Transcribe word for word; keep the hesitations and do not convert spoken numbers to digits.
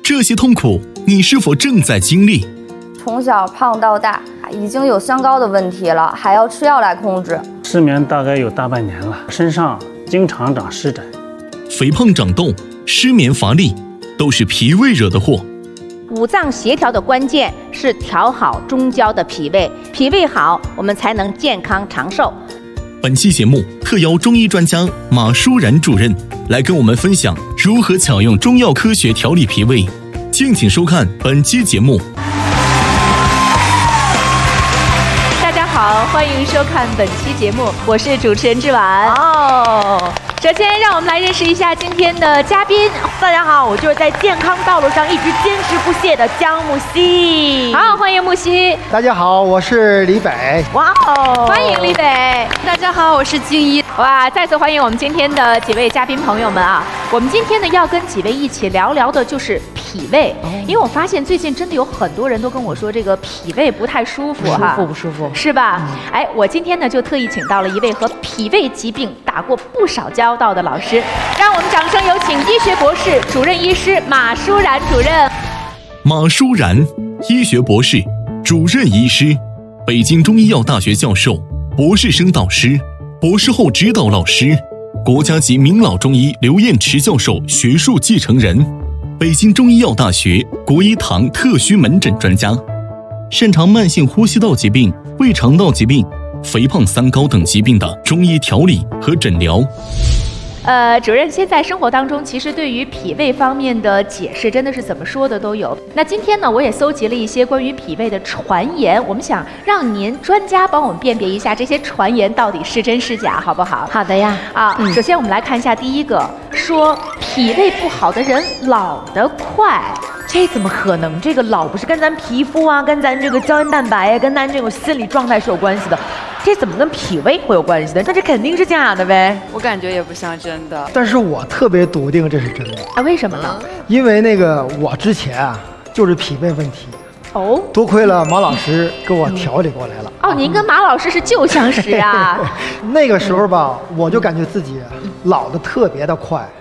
这些痛苦你是否正在经历？ 从小胖到大，已经有三高的问题了，还要吃药来控制。 失眠大概有大半年了，身上经常长湿疹。 肥胖长痘、失眠乏力，都是脾胃惹的祸。 五脏协调的关键是调好中焦的脾胃，脾胃好，我们才能健康长寿。 本期节目特邀中医专家马舒然主任来跟我们分享如何巧用中药科学调理脾胃，敬请收看本期节目。 大家好，欢迎收看本期节目，我是主持人志婉。哦，首先让我们来认识一下今天的嘉宾。 大家好，我就是在健康道路上一直坚持不懈的江木希。 好，欢迎木希。 大家好，我是李北。 哇哦，欢迎李北。 大家好，我是静一。 哇，再次欢迎我们今天的几位嘉宾朋友们啊！我们今天呢要跟几位一起聊聊的就是脾胃，因为我发现最近真的有很多人都跟我说这个脾胃不太舒服哈， 不舒服不舒服， 是吧？嗯、哎，我今天呢就特意请到了一位和脾胃疾病打过不少交道的老师，让我们掌声有请医学博士、主任医师马舒然主任。 马舒然，医学博士、主任医师，北京中医药大学教授、博士生导师。博士后指导老师，国家级名老中医刘彦池教授学术继承人，北京中医药大学国医堂特需门诊专家，擅长慢性呼吸道疾病、胃肠道疾病、肥胖三高等疾病的中医调理和诊疗。 呃，主任，现在生活当中其实对于脾胃方面的解释真的是怎么说的都有。那今天呢，我也搜集了一些关于脾胃的传言，我们想让您专家帮我们辨别一下这些传言到底是真是假，好不好？ 好的呀。 啊，嗯、首先我们来看一下第一个，说脾胃不好的人老得快。 这怎么可能？这个老不是跟咱皮肤啊，跟咱这个胶原蛋白啊，跟咱这种心理状态是有关系的。这怎么跟脾胃会有关系的？那这肯定是假的呗。 我感觉也不像真的。 但是我特别笃定这是真的。 啊，为什么呢？ 因为那个我之前啊就是脾胃问题。 哦， 多亏了马老师给我调理过来了。 哦，您跟马老师是旧相识啊？ 那个时候吧，我就感觉自己老得特别的快。